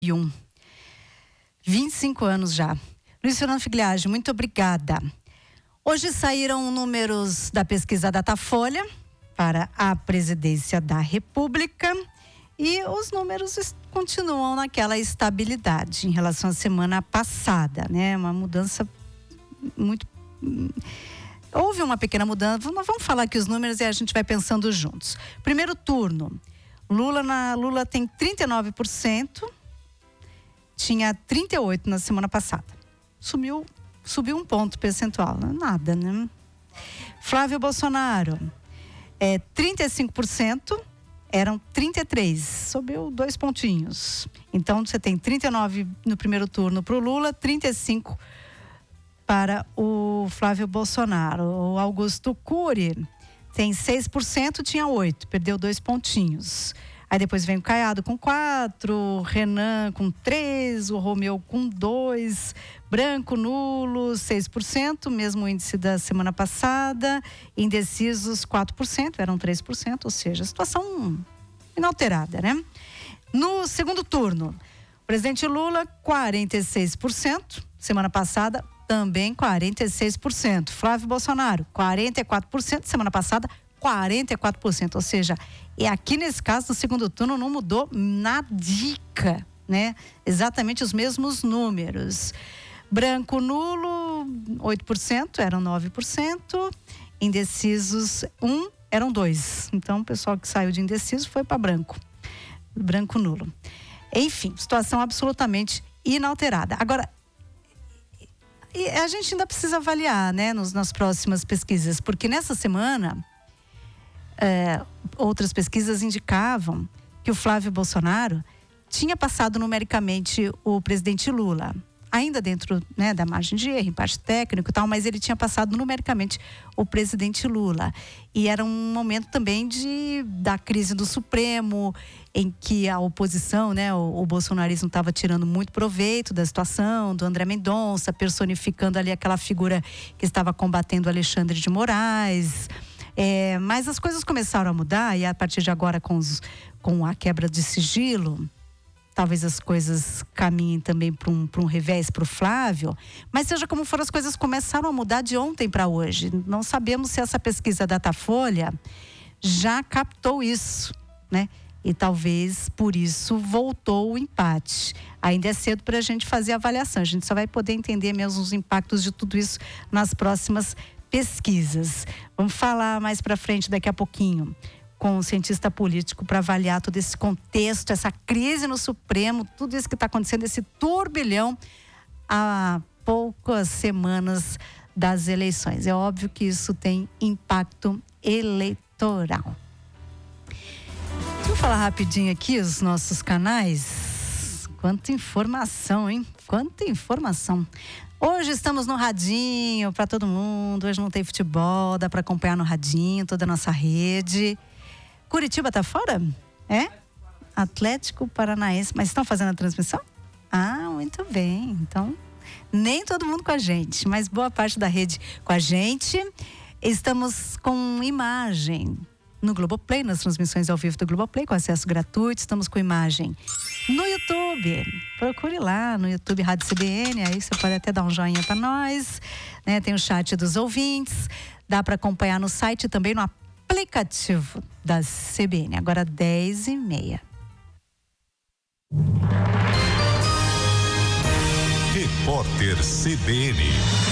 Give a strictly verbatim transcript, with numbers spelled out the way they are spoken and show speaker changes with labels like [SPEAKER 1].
[SPEAKER 1] e um. vinte e cinco anos já. Luiz Fernando Figliage, muito obrigada. Hoje saíram números da pesquisa Datafolha para a presidência da República e os números continuam naquela estabilidade em relação à semana passada, né? Uma mudança muito... Houve uma pequena mudança, nós vamos falar aqui os números e a gente vai pensando juntos. Primeiro turno, Lula, na, Lula tem trinta e nove por cento, tinha trinta e oito por cento na semana passada. Sumiu, subiu um ponto percentual, não é nada, né? Flávio Bolsonaro, é, trinta e cinco por cento, eram trinta e três por cento, subiu dois pontinhos. Então você tem trinta e nove por cento no primeiro turno para o Lula, trinta e cinco por cento para o Flávio Bolsonaro. O Augusto Cury tem seis por cento, tinha oito por cento, perdeu dois pontinhos. Aí depois vem o Caiado com quatro, o Renan com três, o Romeu com dois, Branco, nulo, seis por cento, mesmo índice da semana passada, indecisos quatro por cento, eram três por cento, ou seja, situação inalterada, né? No segundo turno, o presidente Lula, quarenta e seis por cento, semana passada, também quarenta e seis por cento. Flávio Bolsonaro, quarenta e quatro por cento, semana passada, quarenta e quatro por cento, ou seja, e aqui nesse caso do segundo turno não mudou nadica, né? Exatamente os mesmos números. Branco, nulo, oito por cento, eram nove por cento, indecisos um, eram dois. Então o pessoal que saiu de indeciso foi para branco, branco, nulo. Enfim, situação absolutamente inalterada. Agora, e a gente ainda precisa avaliar, né, nos, nas próximas pesquisas, porque nessa semana é, outras pesquisas indicavam que o Flávio Bolsonaro tinha passado numericamente o presidente Lula, ainda dentro, né, da margem de erro, em parte técnico e tal, mas ele tinha passado numericamente o presidente Lula. E era um momento também de, da crise do Supremo, em que a oposição, né, o, o bolsonarismo estava tirando muito proveito da situação, do André Mendonça, personificando ali aquela figura que estava combatendo Alexandre de Moraes. É, mas as coisas começaram a mudar e a partir de agora com, os, com a quebra de sigilo, talvez as coisas caminhem também para um, para um revés para o Flávio, mas seja como for, as coisas começaram a mudar de ontem para hoje. Não sabemos se essa pesquisa Datafolha já captou isso, né? E talvez por isso voltou o empate. Ainda é cedo para a gente fazer a avaliação, a gente só vai poder entender mesmo os impactos de tudo isso nas próximas pesquisas. Vamos falar mais para frente daqui a pouquinho com um cientista político para avaliar todo esse contexto, essa crise no Supremo, tudo isso que está acontecendo, esse turbilhão há poucas semanas das eleições. É óbvio que isso tem impacto eleitoral. Vamos falar rapidinho aqui os nossos canais. Quanta informação, hein? Quanta informação. Hoje estamos no radinho para todo mundo. Hoje não tem futebol, dá para acompanhar no radinho, toda a nossa rede. Curitiba tá fora? É? Atlético Paranaense. Mas estão fazendo a transmissão? Ah, muito bem. Então, nem todo mundo com a gente, mas boa parte da rede com a gente. Estamos com imagem no Globoplay, nas transmissões ao vivo do Globoplay, com acesso gratuito. Estamos com imagem no YouTube. Procure lá no YouTube Rádio C B N, aí você pode até dar um joinha para nós, né? Tem o chat dos ouvintes, dá para acompanhar no site também, no aplicativo da C B N, agora dez e meia.
[SPEAKER 2] Repórter C B N.